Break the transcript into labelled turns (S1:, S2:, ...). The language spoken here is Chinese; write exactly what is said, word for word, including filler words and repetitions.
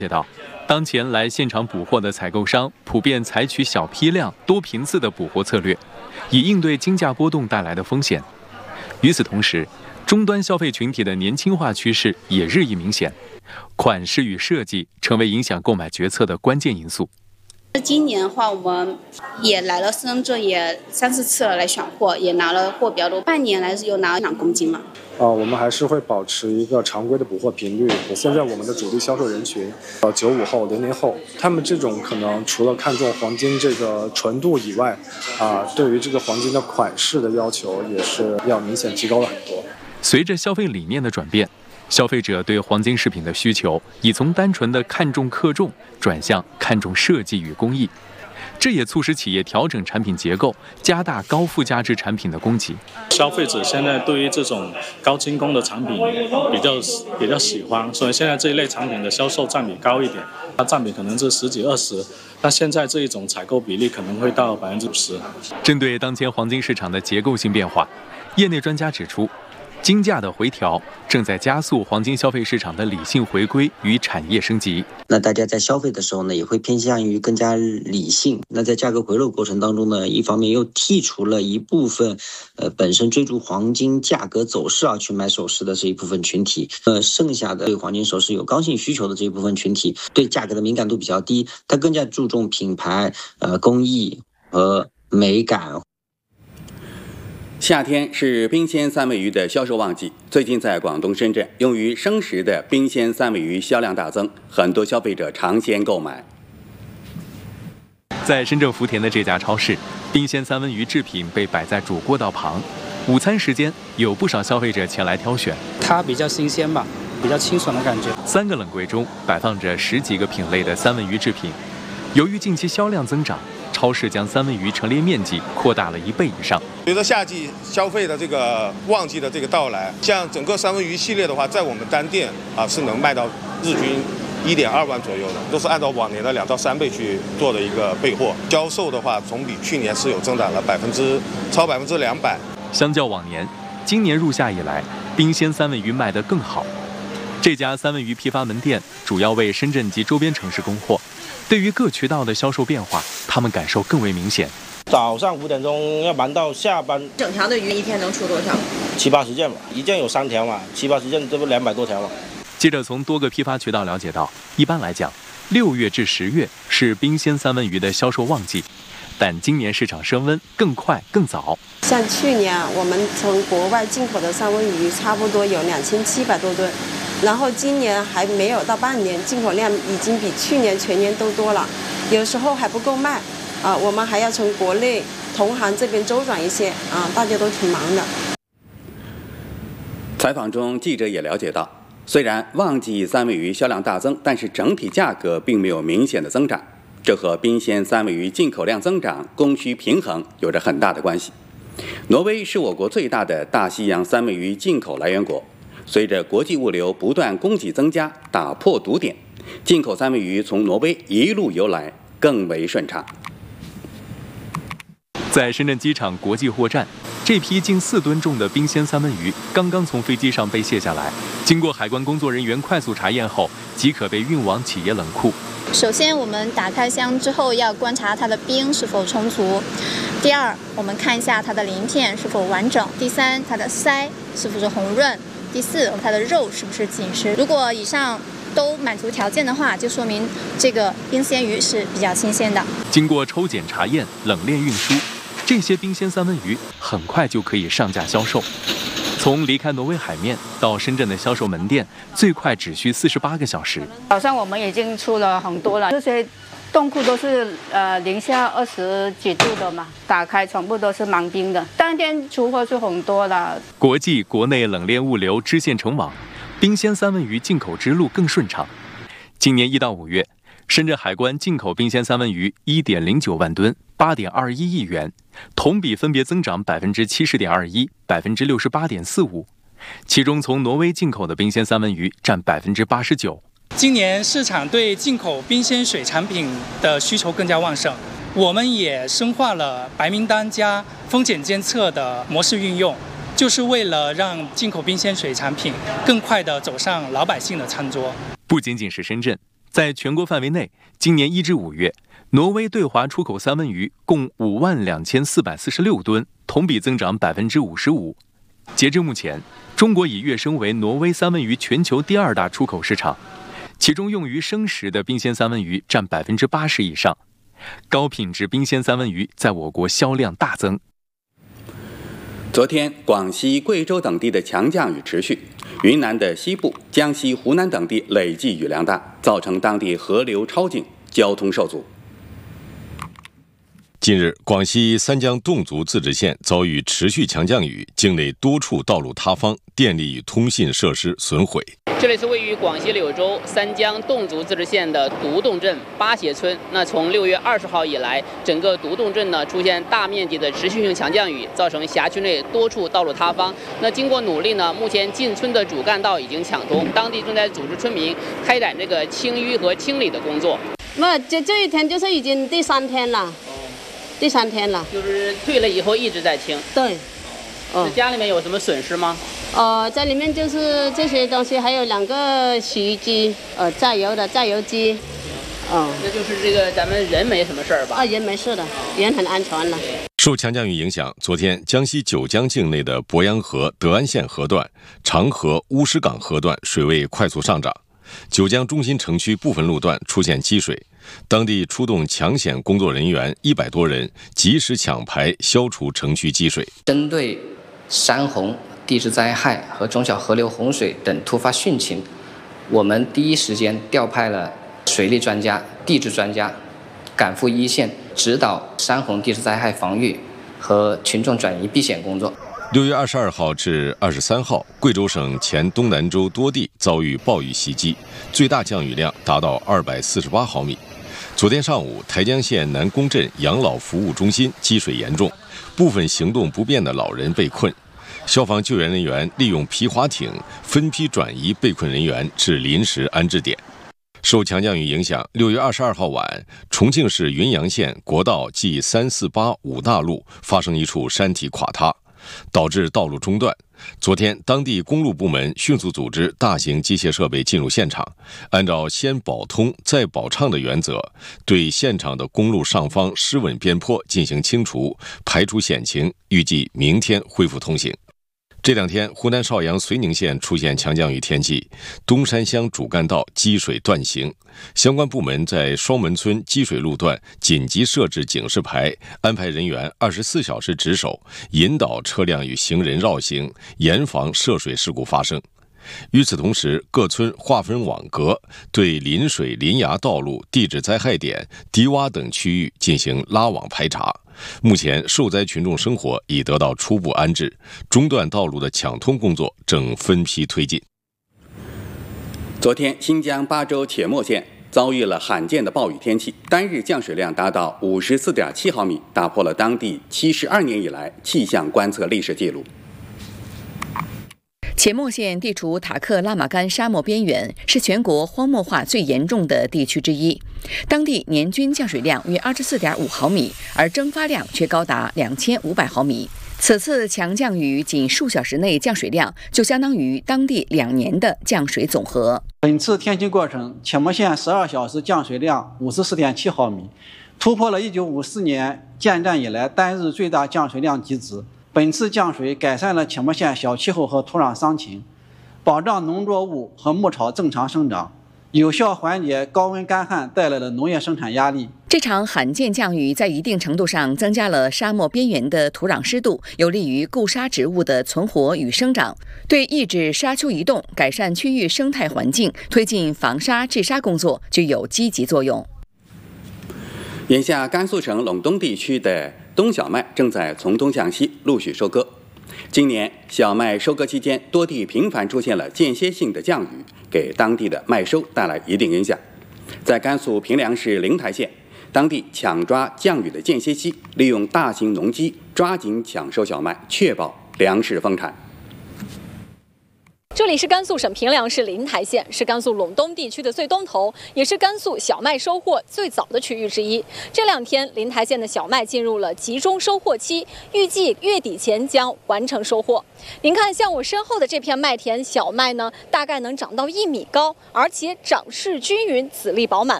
S1: 写道，当前来现场捕获的采购商普遍采取小批量、多频次的捕获策略，以应对金价波动带来的风险。与此同时，终端消费群体的年轻化趋势也日益明显，款式与设计成为影响购买决策的关键因素。
S2: 今年的话，我们也来了深圳，也三四次了来选货，也拿了货比较多。半年来有拿了两公斤了。
S3: 啊，我们还是会保持一个常规的补货频率。现在我们的主力销售人群，呃，九五后、零零后，他们这种可能除了看重黄金这个纯度以外，啊，对于这个黄金的款式的要求也是要明显提高了很多。
S1: 随着消费理念的转变，消费者对黄金饰品的需求已从单纯的看重克重转向看重设计与工艺，这也促使企业调整产品结构，加大高附加值产品的供给。
S4: 消费者现在对于这种高精工的产品比较比较喜欢，所以现在这一类产品的销售占比高一点，它占比可能是十几二十，那现在这一种采购比例可能会到百分之五十。
S1: 针对当前黄金市场的结构性变化，业内专家指出，金价的回调正在加速黄金消费市场的理性回归与产业升级。
S5: 那大家在消费的时候呢，也会偏向于更加理性。那在价格回落过程当中呢，一方面又剔除了一部分，呃，本身追逐黄金价格走势而去买首饰的这一部分群体，呃，剩下的对黄金首饰有刚性需求的这一部分群体，对价格的敏感度比较低，它更加注重品牌、呃，工艺和美感。
S6: 夏天是冰鲜三文鱼的销售旺季，最近在广东深圳，用于生食的冰鲜三文鱼销量大增，很多消费者尝鲜购买。
S1: 在深圳福田的这家超市，冰鲜三文鱼制品被摆在主过道旁，午餐时间有不少消费者前来挑选。
S7: 它比较新鲜吧，比较清爽的感觉。
S1: 三个冷柜中摆放着十几个品类的三文鱼制品，由于近期销量增长，超市将三文鱼陈列面积扩大了一倍以上。
S8: 随着夏季消费的这个旺季的这个到来，像整个三文鱼系列的话，在我们单店啊是能卖到日均一点二万左右的，都是按照往年的两到三倍去做的一个备货。销售的话，总比去年是有增长了百分之超百分之两百。
S1: 相较往年，今年入夏以来，冰鲜三文鱼卖得更好。这家三文鱼批发门店主要为深圳及周边城市供货。对于各渠道的销售变化，他们感受更为明显。
S9: 早上五点钟要忙到下班，
S10: 整条的鱼一天能出多少？
S9: 七八十件吧，一件有三条嘛，七八十件，这不两百多条嘛。
S1: 记者从多个批发渠道了解到，一般来讲，六月至十月是冰鲜三文鱼的销售旺季，但今年市场升温更快更早。
S11: 像去年我们从国外进口的三文鱼差不多有两千七百多吨。然后今年还没有到半年，进口量已经比去年全年都多了，有时候还不够卖啊，我们还要从国内同行这边周转一些啊，大家都挺忙的。
S6: 采访中，记者也了解到，虽然旺季三文鱼销量大增，但是整体价格并没有明显的增长，这和冰鲜三文鱼进口量增长、供需平衡有着很大的关系。挪威是我国最大的大西洋三文鱼进口来源国。随着国际物流不断供给增加，打破堵点，进口三文鱼从挪威一路游来更为顺畅。
S1: 在深圳机场国际货站，这批近四吨重的冰鲜三文鱼刚刚从飞机上被卸下来，经过海关工作人员快速查验后，即可被运往企业冷库。
S12: 首先，我们打开箱之后要观察它的冰是否充足。第二，我们看一下它的鳞片是否完整。第三，它的鳃是否是红润。第四，它的肉是不是紧实？如果以上都满足条件的话，就说明这个冰鲜鱼是比较新鲜的。
S1: 经过抽检查验、冷链运输，这些冰鲜三文鱼很快就可以上架销售。从离开挪威海面到深圳的销售门店，最快只需四十八个小时。
S13: 早上我们已经出了很多了，这些冻库都是呃零下二十几度的嘛，打开全部都是满冰的，当天出货是很多的。
S1: 国际、国内冷链物流织线成网，冰鲜三文鱼进口之路更顺畅。今年一到五月，深圳海关进口冰鲜三文鱼一点零九万吨，八点二一亿元，同比分别增长百分之七十点二一、百分之六十八点四五。其中，从挪威进口的冰鲜三文鱼占百分之八十九。
S7: 今年市场对进口冰鲜水产品的需求更加旺盛，我们也深化了白名单加风险监测的模式运用，就是为了让进口冰鲜水产品更快地走上老百姓的餐桌。
S1: 不仅仅是深圳， 在全国范围内，今年一至五月，挪威对华出口三文鱼共五万两千四百四十六吨，同比增长百分之五十五。截至目前，中国已跃升为挪威三文鱼全球第二大出口市场，其中用于生食的冰鲜三文鱼占百分之八十以上，高品质冰鲜三文鱼在我国销量大增。
S6: 昨天，广西、贵州等地的强降雨持续，云南的西部、江西、湖南等地累计雨量大，造成当地河流超泾，交通受阻。
S14: 近日，广西三江侗族自治县遭遇持续强降雨，境内多处道路塌方，电力与通信设施损毁。
S15: 这里是位于广西柳州三江侗族自治县的独洞镇八协村。那从六月二十号以来，整个独洞镇呢出现大面积的持续性强降雨，造成辖区内多处道路塌方。那经过努力呢，目前进村的主干道已经抢通，当地正在组织村民开展这个清淤和清理的工作。
S11: 那这这一天就是已经第三天了。第三天了，
S15: 就是退了以后一直在清。
S11: 对，
S15: 哦，家里面有什么损失吗？
S11: 呃，在里面就是这些东西，还有两个洗衣机，呃，榨油的榨油机。
S15: 嗯，那就是这个咱们人没什么事儿吧？
S11: 啊，人没事的，人很安全了。
S14: 受强降雨影响，昨天江西九江境内的鄱阳河德安县河段、长河乌石港河段水位快速上涨，九江中心城区部分路段出现积水。当地出动抢险工作人员一百多人，及时抢排，消除城区积水。
S16: 针对山洪、地质灾害和中小河流洪水等突发汛情，我们第一时间调派了水利专家、地质专家，赶赴一线，指导山洪地质灾害防御和群众转移避险工作。
S14: 六月二十二号至二十三号，贵州省黔东南州多地遭遇暴雨袭击，最大降雨量达到二百四十八毫米。昨天上午，台江县南宫镇养老服务中心积水严重，部分行动不便的老人被困。消防救援人员利用皮划艇分批转移被困人员至临时安置点。受强降雨影响，六月二十二号晚，重庆市云阳县国道 G 三四八五大路发生一处山体垮塌，导致道路中断。昨天，当地公路部门迅速组织大型机械设备进入现场，按照先保通再保畅的原则，对现场的公路上方湿稳边坡进行清除，排除险情，预计明天恢复通行。这两天，湖南邵阳绥宁县出现强降雨天气，东山乡主干道积水断行，相关部门在双门村积水路段紧急设置警示牌，安排人员二十四小时值守，引导车辆与行人绕行，严防涉水事故发生。与此同时，各村划分网格，对临水临崖道路、地质灾害点、低洼等区域进行拉网排查。目前，受灾群众生活已得到初步安置，中断道路的抢通工作正分批推进。
S6: 昨天，新疆巴州且末县遭遇了罕见的暴雨天气，单日降水量达到五十四点七毫米，打破了当地七十二年以来气象观测历史记录。
S17: 且末县地处塔克拉玛干沙漠边缘，是全国荒漠化最严重的地区之一。当地年均降水量约二十四点五毫米，而蒸发量却高达两千五百毫米。此次强降雨仅数小时内降水量，就相当于当地两年的降水总和。
S18: 本次天气过程，且末县十二小时降水量五十四点七毫米，突破了一九五四年建站以来单日最大降水量极值。本次降水改善了且末县小气候和土壤伤情，保障农作物和牧草正常生长，有效缓解高温干旱带来的农业生产压力。
S17: 这场罕见降雨在一定程度上增加了沙漠边缘的土壤湿度，有利于固沙植物的存活与生长，对抑制沙丘移动、改善区域生态环境、推进防沙治沙工作具有积极作用。
S6: 眼下，甘肃省陇东地区的冬小麦正在从东向西陆续收割。今年小麦收割期间，多地频繁出现了间歇性的降雨，给当地的麦收带来一定影响。在甘肃平凉市灵台县，当地抢抓降雨的间歇期，利用大型农机抓紧抢收小麦，确保粮食丰产。
S19: 这这里是甘肃省平凉市临台县，是甘肃陇东地区的最东头，也是甘肃小麦收获最早的区域之一。这两天，临台县的小麦进入了集中收获期，预计月底前将完成收获。您看，像我身后的这片麦田，小麦呢，大概能长到一米高，而且长势均匀，籽粒饱满。